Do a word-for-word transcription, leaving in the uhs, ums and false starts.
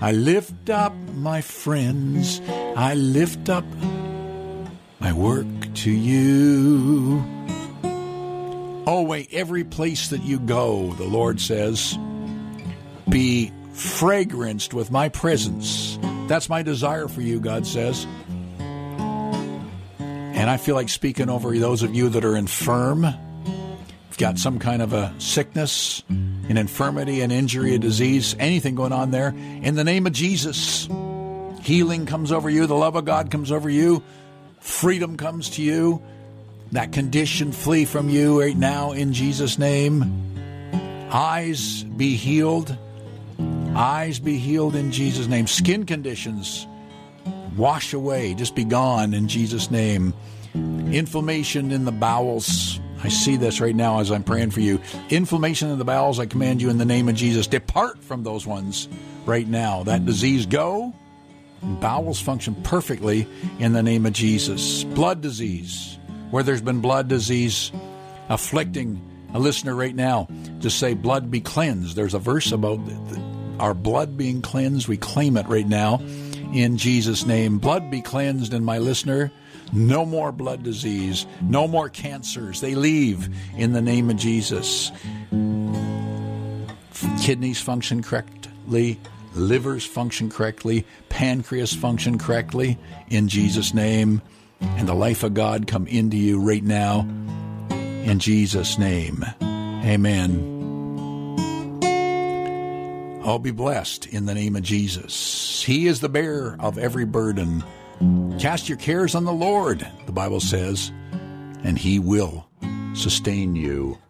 I lift up my friends. I lift up my work to you. Oh, wait, every place that you go, the Lord says, be fragranced with my presence. That's my desire for you, God says. And I feel like speaking over those of you that are infirm. You've got some kind of a sickness, an infirmity, an injury, a disease, anything going on there. In the name of Jesus, healing comes over you. The love of God comes over you. Freedom comes to you. That condition flee from you right now in Jesus' name. Eyes be healed. Eyes be healed in Jesus' name. Skin conditions wash away. Just be gone in Jesus' name. Inflammation in the bowels. I see this right now as I'm praying for you. Inflammation in the bowels, I command you in the name of Jesus. Depart from those ones right now. That disease go. Bowels function perfectly in the name of Jesus. Blood disease. Where there's been blood disease afflicting a listener right now, just say, blood be cleansed. There's a verse about our blood being cleansed. We claim it right now in Jesus' name. Blood be cleansed in my listener. No more blood disease. No more cancers. They leave in the name of Jesus. Kidneys function correctly. Livers function correctly. Pancreas function correctly in Jesus' name. And the life of God come into you right now in Jesus' name. Amen. Oh, be blessed in the name of Jesus. He is the bearer of every burden. Cast your cares on the Lord, the Bible says, and He will sustain you.